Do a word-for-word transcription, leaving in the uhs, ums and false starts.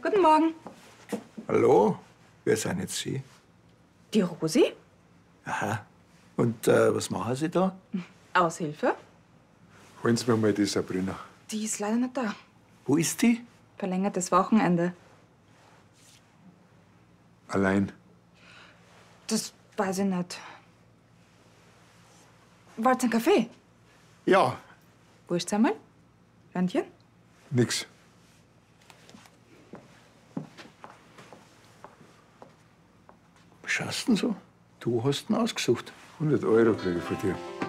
Guten Morgen. Hallo? Wer sind jetzt Sie? Die Rosi? Aha. Und äh, was machen Sie da? Aushilfe? Holen Sie mir mal die Sabrina. Die ist leider nicht da. Wo ist die? Verlängertes Wochenende. Allein. Das weiß ich nicht. Wollt ihr einen Kaffee? Ja. Wo ist's einmal? Randchen? Nix. Was schaust denn so? Du hast ihn ausgesucht. hundert Euro kriege ich von dir.